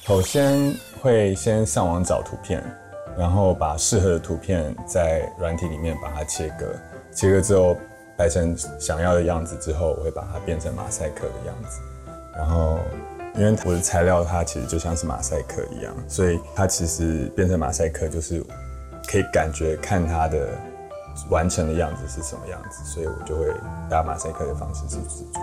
首先会先上网找图片，然后把适合的图片在软体里面把它切割，切割之后摆成想要的样子之后，我会把它变成马赛克的样子。然后因为我的材料它其实就像是马赛克一样，所以它其实变成马赛克就是可以感觉看它的完成的样子是什么样子，所以我就会搭马赛克的方式去制作。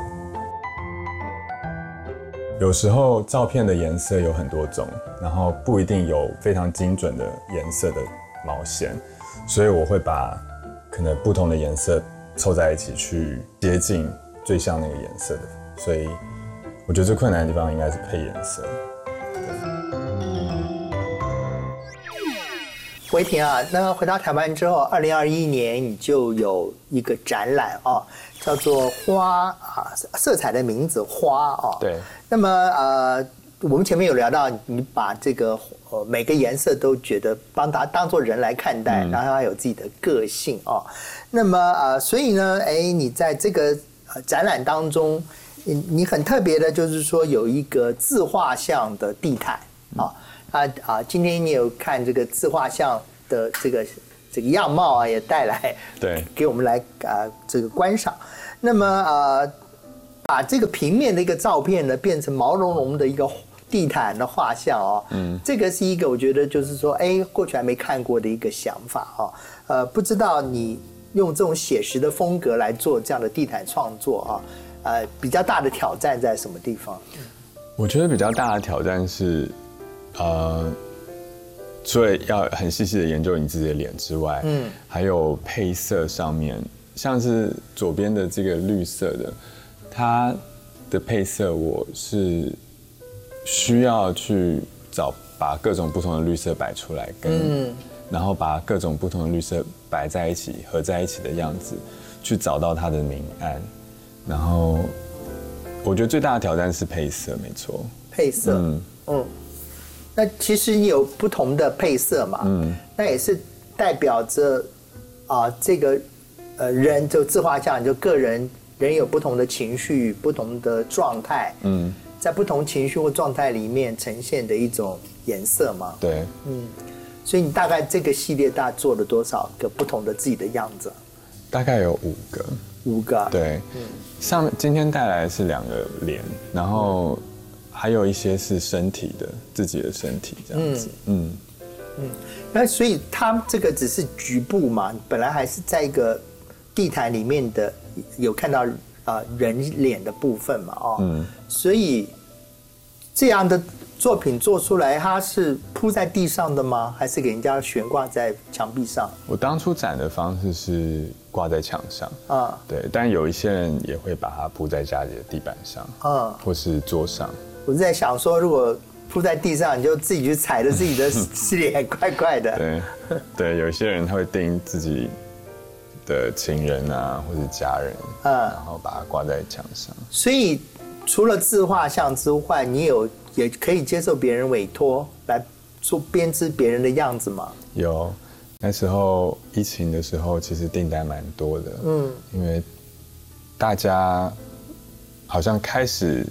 有时候照片的颜色有很多种，然后不一定有非常精准的颜色的毛线，所以我会把可能不同的颜色凑在一起去接近最像那个颜色的。所以我觉得最困难的地方应该是配颜色。 维婷啊，那回到台湾之后，2021年你就有一个展览啊，叫做花啊，色彩的名字花啊。 对。 那么我们前面有聊到，你把这个每个颜色都觉得帮它当作人来看待，然后它有自己的个性啊。那么所以呢，你在这个展览当中，你很特别的就是说有一个自画像的地毯啊。今天你有看这个自画像的这个样貌啊，也带来对给我们来这个观赏。那么把这个平面的一个照片呢，变成毛茸茸的一个地毯的画像哦，这个是一个我觉得就是说，过去还没看过的一个想法哦，不知道你用这种写实的风格来做这样的地毯创作比较大的挑战在什么地方？ 我觉得比较大的挑战是，除了要很细细的研究你自己的脸之外，还有配色上面，像是左边的这个绿色的，它的配色我是需要去把各种不同的绿色摆出来，然后把各种不同的绿色摆在一起合在一起的样子，去找到它的明暗。然后我觉得最大的挑战是配色，没错。 配色，那其实你有不同的配色嘛，那也是代表着这个人就自画像就个人有不同的情绪、不同的状态，在不同情绪或状态里面呈现的一种颜色嘛。 对， 所以你大概这个系列大概做了多少个不同的自己的样子？ 大概有5个。对，今天带来的是2个脸，然后还有一些是身体的，自己的身体这样子。 那所以它这个只是局部嘛，本来还是在一个地毯里面的有看到人脸的部分嘛，所以这样的作品做出来，它是铺在地上的吗？还是给人家悬挂在墙壁上？我当初展的方式是挂在墙上对，但有一些人也会把它铺在家里的地板上或是桌上。 我是在想说，如果铺在地上，你就自己去踩着自己的脸，怪怪的。 对，有些人他会钉自己的情人啊，或者家人，然后把它挂在墙上。 所以除了自画像之外，你也可以接受别人委托来做编织别人的样子吗？ 有，那时候疫情的时候，其实订单蛮多的。因为大家好像开始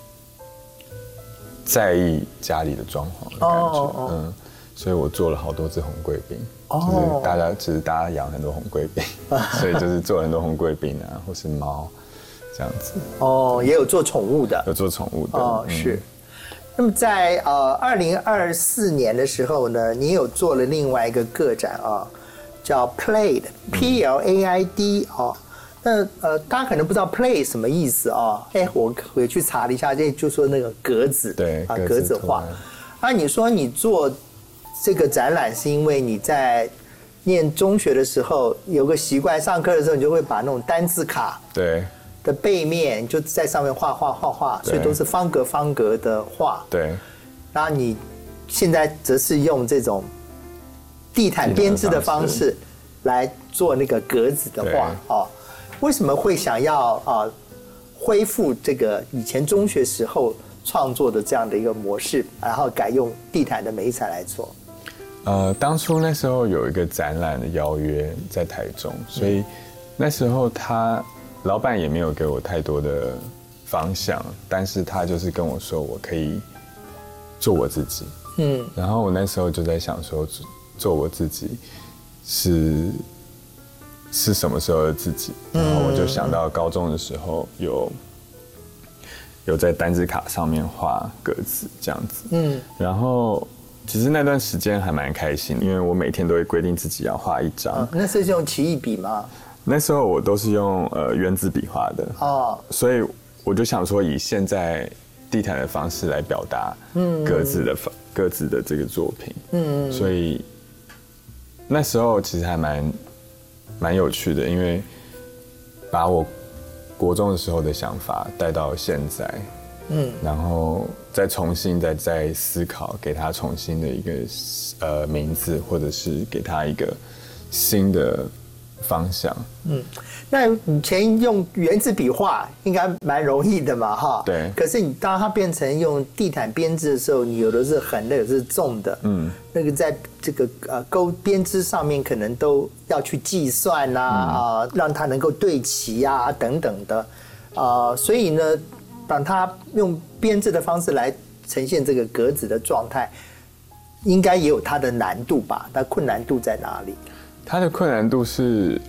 在意家里的装潢的感觉，所以我做了好多只红贵宾。就是大家养很多红贵宾，所以就是做很多红贵宾啊，或是猫这样子。 也有做宠物的， 有做宠物的。 是。那么在2024年的时候呢，你有做了另外一个个展叫 Plaid PLAID 那大家可能不知道 Play 什么意思我回去查了一下，就说那个格子， 对， 格子画。你说你做这个展览是因为你在念中学的时候有个习惯，上课的时候你就会把那种单字卡的背面就在上面画，所以都是方格的画。 对。 然后你现在则是用这种地毯编织的方式来做那个格子的画为什么会想要恢复这个以前中学时候创作的这样的一个模式，然后改用地毯的媒材来做？ 当初那时候有一个展览的邀约在台中，所以那时候老板也没有给我太多的方向，但是他就是跟我说我可以做我自己。然后我那时候就在想说，做我自己是什么时候的自己？然后我就想到高中的时候有在单字卡上面画格子这样子。然后其实那段时间还蛮开心，因为我每天都会规定自己要画一张。 那是用奇异笔吗？ 那时候我都是用原子笔画的。所以我就想说，以现在地毯的方式来表达格子的这个作品。所以那时候其实还蛮有趣的，因为把我国中的时候的想法带到现在，然后再重新再思考，给他重新的一个名字，或者是给他一个新的方向。 那以前用原子笔画应该蛮容易的嘛，哈。 对。 可是你当它变成用地毯编织的时候，你有的是横的，有的是纵的。那个在这个编织上面可能都要去计算让它能够对齐啊等等的。所以呢，把它用编织的方式来呈现这个格子的状态，应该也有它的难度吧？它困难度在哪里？ 它的困难度是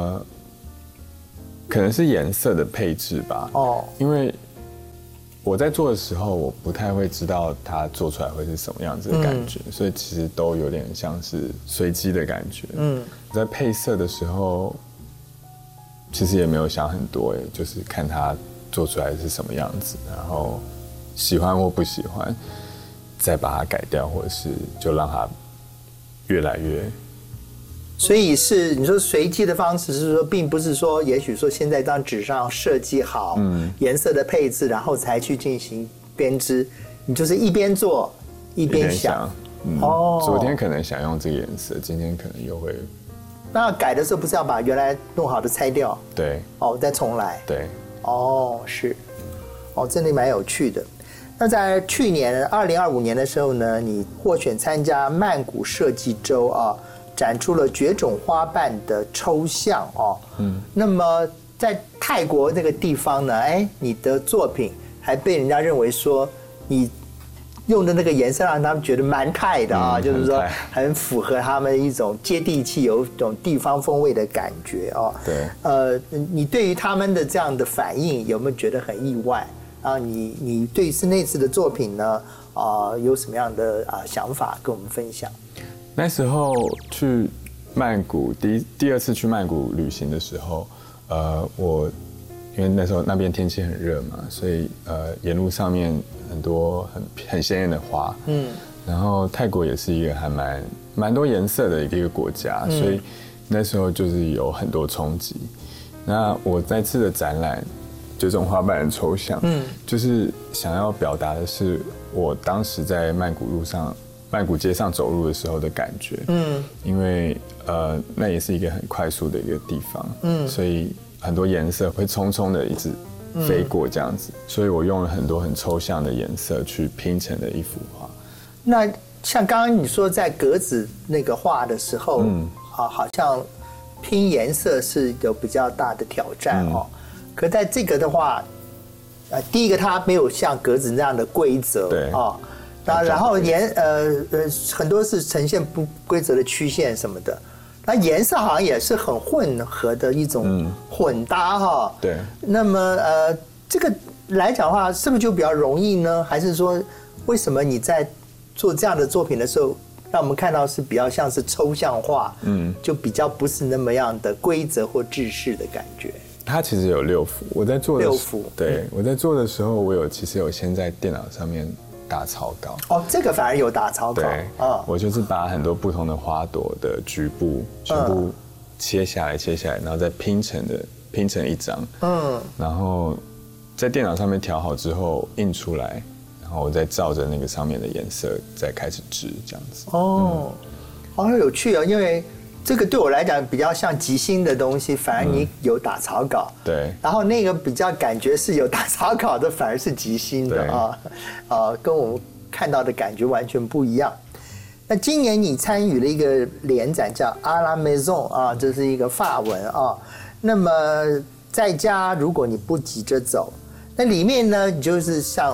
可能是颜色的配置吧。因为我在做的时候，我不太会知道它做出来会是什么样子的感觉，所以其实都有点像是随机的感觉。在配色的时候，其实也没有想很多，就是看它做出来是什么样子，然后喜欢或不喜欢，再把它改掉，或者是就让它越来越。 所以是你说随机的方式，是说并不是说，也许说现在张纸上设计好颜色的配置，然后才去进行编织，你就是一边做一边想。 昨天可能想用这个颜色，今天可能又会。 那改的时候不是要把原来弄好的拆掉？ 对。 再重来。 对。 是。真的蛮有趣的。那在去年2025年的时候呢，你获选参加曼谷设计周展出了绝种花瓣的抽象那么在泰国那个地方呢，你的作品还被人家认为说你用的那个颜色让他们觉得蛮泰的就是说很符合他们一种接地气，有一种地方风味的感觉对。 你对于他们的这样的反应有没有觉得很意外你对那次的作品呢有什么样的想法跟我们分享？ 那时候去曼谷第二次去曼谷旅行的时候，我因为那时候那边天气很热嘛，所以沿路上面很多很鲜艳的花，然后泰国也是一个还蛮多颜色的一个国家，所以那时候就是有很多冲击。那我那次的展览绝种花瓣的抽象，就是想要表达的是我当时在曼谷街上走路的时候的感觉，因为那也是一个很快速的一个地方，所以很多颜色会匆匆的一直飞过这样子，所以我用了很多很抽象的颜色去拼成的一幅画。 那像刚刚你说在格子那个画的时候，好像拼颜色是有比较大的挑战可在这个的话，第一个它没有像格子那样的规则， 对然后很多是呈现不规则的曲线什么的，那颜色好像也是很混合的一种混搭对。 那么这个来讲的话，是不是就比较容易呢？还是说为什么你在做这样的作品的时候，让我们看到是比较像是抽象化，就比较不是那么样的规则或制式的感觉？ 它其实有6幅，我在做 6幅， 对，我在做的时候，我其实有先在电脑上面打草稿。 这个反而有打草稿。 对，我就是把很多不同的花朵的局部全部切下来，然后再拼成一张。然后在电脑上面调好之后印出来，然后我再照着那个上面的颜色再开始织，这样子。 好有趣因为这个对我来讲比较像即兴的东西，反而你有打草稿。 对。 然后那个比较感觉是有打草稿的，反而是即兴的跟我们看到的感觉完全不一样。那今年你参与了一个联展，叫阿拉梅松这是一个法文那么在家如果你不急着走，那里面呢，你就是像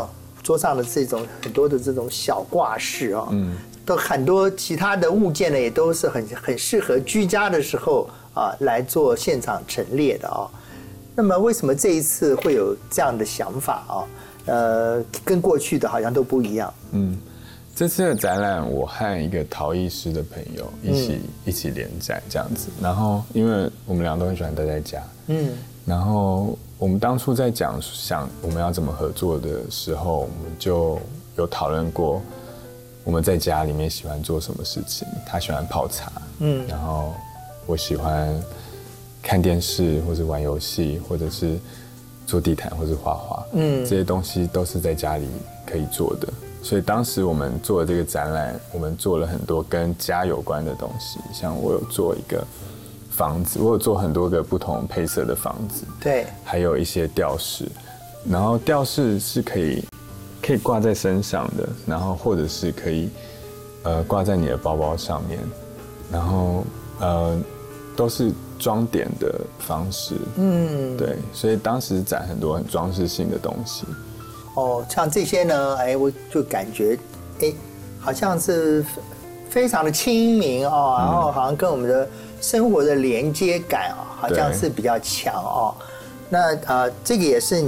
桌上的这种很多的这种小挂饰啊，都很多其他的物件呢，也都是很适合居家的时候啊来做现场陈列的啊。那么为什么这一次会有这样的想法啊？跟过去的好像都不一样。 这次的展览，我和一个陶艺师的朋友一起联展这样子。然后，因为我们俩都很喜欢待在家，然后我们当初在想我们要怎么合作的时候，我们就有讨论过我们在家里面喜欢做什么事情。他喜欢泡茶，然后我喜欢看电视或者玩游戏，或者是做地毯或者画画，这些东西都是在家里可以做的。所以当时我们做的这个展览，我们做了很多跟家有关的东西，像我有做一个房子，我有做很多个不同配色的房子， 对， 还有一些吊饰，然后吊饰是可以挂在身上的，然后或者是可以挂在你的包包上面，然后都是装点的方式，对，所以当时展很多很装饰性的东西。 像这些呢，我就感觉，好像是非常的亲民哦，然后好像跟我们的生活的连接感好像是比较强哦。那这个也是